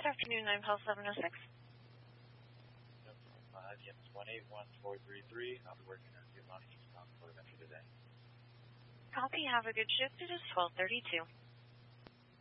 Good afternoon, I'm Health 706. IBM is 181433. I'll be working at the Amani East Port of Entry today. Copy, have a good shift. It is 12:32.